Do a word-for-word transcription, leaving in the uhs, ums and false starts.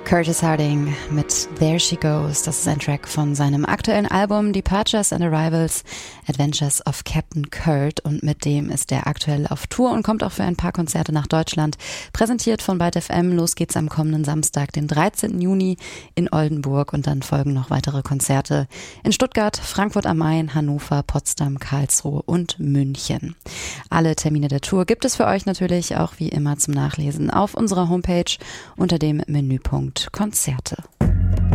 Curtis Harding mit There She Goes. Das ist ein Track von seinem aktuellen Album Departures and Arrivals, Adventures of Captain Kurt, und mit dem ist er aktuell auf Tour und kommt auch für ein paar Konzerte nach Deutschland. Präsentiert von Byte F M. Los geht's am kommenden Samstag, den dreizehnten Juni in Oldenburg, und dann folgen noch weitere Konzerte in Stuttgart, Frankfurt am Main, Hannover, Potsdam, Karlsruhe und München. Alle Termine der Tour gibt es für euch natürlich auch wie immer zum Nachlesen auf unserer Homepage unter dem Menüpunkt Konzerte.